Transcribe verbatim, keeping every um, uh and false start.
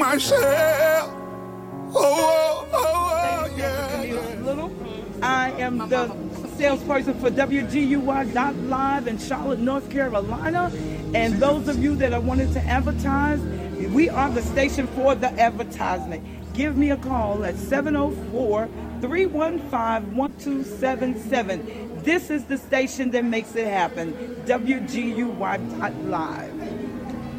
myself. Oh, oh, oh, oh yeah, yeah. Little. I am the salesperson for W G U Y dot live in Charlotte, North Carolina. And those of you that are wanting to advertise, we are the station for the advertisement. Give me a call at seven oh four, three one five, one two seven seven. This is the station that makes it happen, W G U Y dot live.